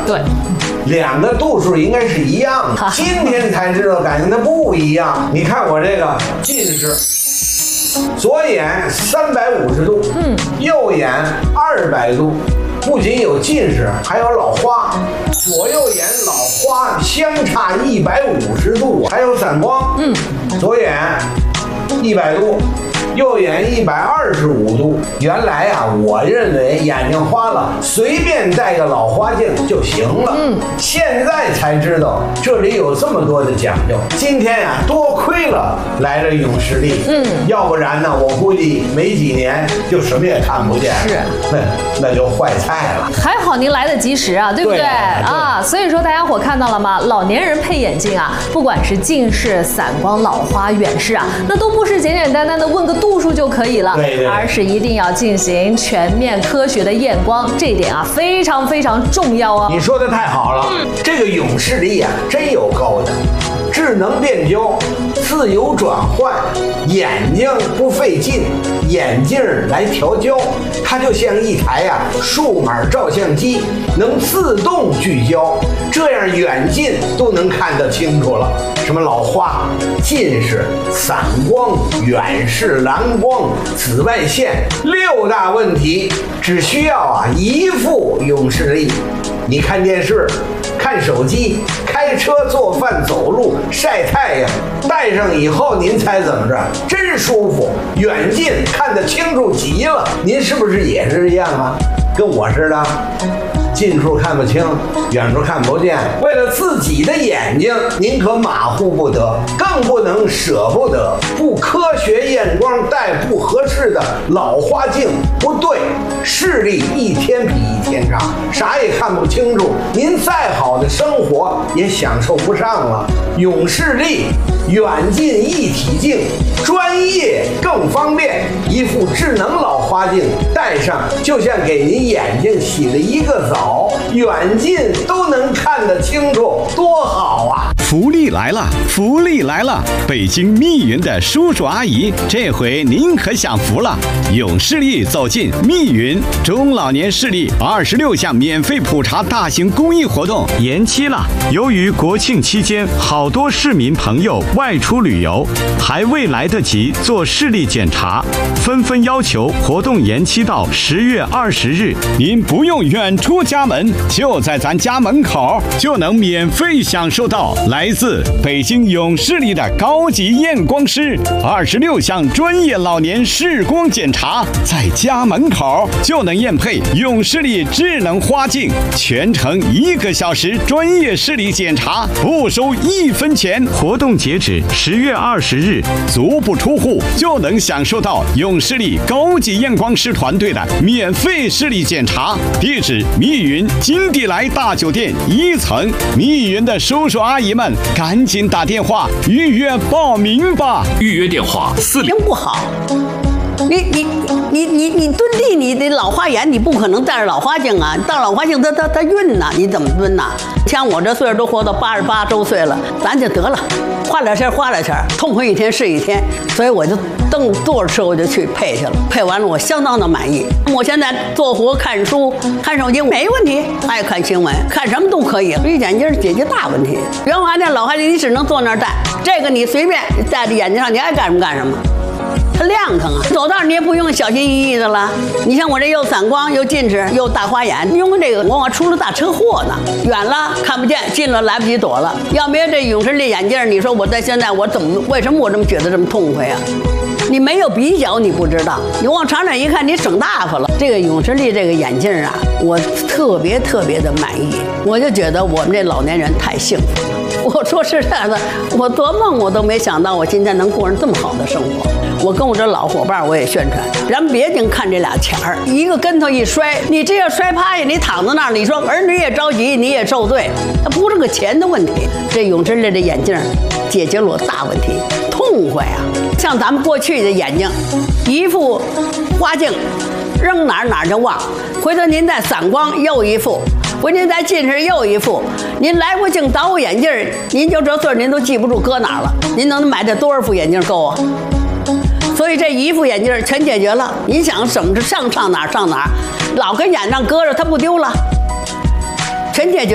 对， 两个度数应该是一样的。今天才知道，感觉它不一样。你看我这个近视，左眼350度，右眼200度。不仅有近视，还有老花，左右眼老花相差150度，还有散光。左眼100度，右眼125度。原来啊，我认为眼睛花了，随便戴个老花镜就行了。现在才知道这里有这么多的讲究。今天啊，多亏了来了永视力。要不然呢，我估计没几年就什么也看不见了。是，那就坏菜了。 还好您来得及时啊，对不对？啊，所以说大家伙看到了吗？老年人配眼镜啊，不管是近视、散光、老花、远视啊，那都不是简简单单的问个度数就可以了，而是一定要进行全面科学的验光，这一点啊非常非常重要哦。 你说的太好了，这个永视力啊真有够的，智能变焦，自由转换，眼睛不费劲，眼镜来调焦，它就像一台数码照相机，能自动聚焦，这样远近都能看得清楚了。什么老花、近视、散光、远视、蓝光、紫外线6大问题，只需要一副永视力。你看电视、看手机、开车、做饭、走路、晒太阳，戴上以后您猜怎么着？真舒服，远近看得清楚极了。您是不是也是这样啊？跟我似的，近处看不清，远处看不见。为了自己的眼睛，您可马虎不得，更不能舍不得。不科学验光戴不合适的老花镜，不对，视力一天比一天差，啥也看不清楚，您再好的生活也享受不上了。永视力远近一体镜，专业更方便，一副智能老花镜戴上，就像给您眼睛洗了一个澡，远近都能看得清楚，多好啊！ 福利来了，福利来了！北京密云的叔叔阿姨，这回您可享福了！永视力走进密云，中老年视力26项免费普查大型公益活动延期了。由于国庆期间好多市民朋友外出旅游，还未来得及做视力检查，纷纷要求活动延期到10月20日。您不用远出家门，就在咱家门口就能免费享受到来自北京永视力的高级验光师26项专业老年视光检查，在家门口就能验配永视力智能花镜，全程1个小时专业视力检查，不收1分钱。活动截止10月20日，足不出户就能享受到永视力高级验光师团队的免费视力检查。地址：密云金地来大酒店1层。密云的叔叔阿姨们，赶紧打电话预约报名吧。 预约电话听不好。你蹲地，你的老花眼，你不可能戴着老花镜啊！戴老花镜它晕呐，你怎么蹲呐？像我这岁数都活到88周岁了，咱就得了，花点钱，痛快一天是一天。所以我就坐着车我就去配去了，配完了我相当的满意。我现在做活、看书、看手机没问题，爱看新闻，看什么都可以。绿眼镜解决大问题。原花镜、老花镜你只能坐那儿戴，这个你随便戴在眼睛上，你爱干什么干什么。它亮堂啊，走道你也不用小心翼翼的了。你像我这又散光又近视又大花眼，用这个我出了大车祸呢，远了看不见，近了来不及躲了。要没有这永视力眼镜，你说我在现在我为什么我这么觉得这么痛快啊？你没有比较你不知道，你往长远一看你省大发了。这个永视力这个眼镜啊，我特别的满意，我就觉得我们这老年人太幸福了。我说实在的，我做梦我都没想到我今天能过上这么好的生活。我跟我这老伙伴我也宣传，咱别净看这俩钱儿，一个跟头一摔，你这要摔趴下，你躺在那儿，你说儿女也着急，你也受罪，它不是个钱的问题。这永视力的眼镜解决了我大问题，痛快啊！像咱们过去的眼睛，一副花镜，扔哪儿就忘，回头您再散光又一副。回您再近视又一副，您来回净倒眼镜，您就这岁您都记不住搁哪儿了。您能买这多少副眼镜够啊？所以这一副眼镜全解决了。您想怎么着上哪儿，老跟眼上搁着，它不丢了，全解决。